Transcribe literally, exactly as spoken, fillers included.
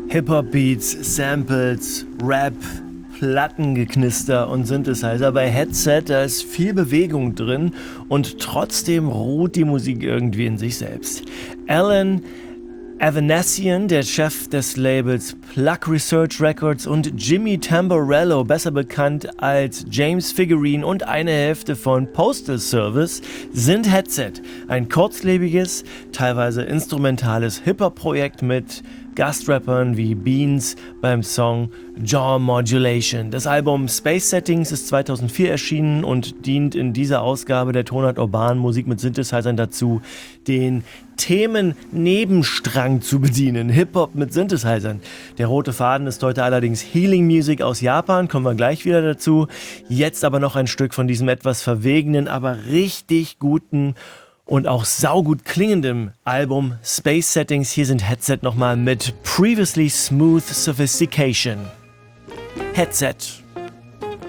Hip-Hop-Beats, Samples, Rap, Plattengeknister und Synthesizer. Bei Headset, da ist viel Bewegung drin und trotzdem ruht die Musik irgendwie in sich selbst. Alan Avanesian, der Chef des Labels Plug Research Records, und Jimmy Tamborello, besser bekannt als James Figurine und eine Hälfte von Postal Service, sind Headset. Ein kurzlebiges, teilweise instrumentales Hip-Hop-Projekt mit Gastrappern wie Beans beim Song Jaw Modulation. Das Album Space Settings ist zweitausendvier erschienen und dient in dieser Ausgabe der Tonart urbanen Musik mit Synthesizern dazu, den Themen-Nebenstrang zu bedienen. Hip-Hop mit Synthesizern. Der rote Faden ist heute allerdings Healing Music aus Japan, kommen wir gleich wieder dazu. Jetzt aber noch ein Stück von diesem etwas verwegenen, aber richtig guten und auch saugut klingendem Album Space Settings. Hier sind Headset nochmal mit Previously Smooth Sophistication. Headset.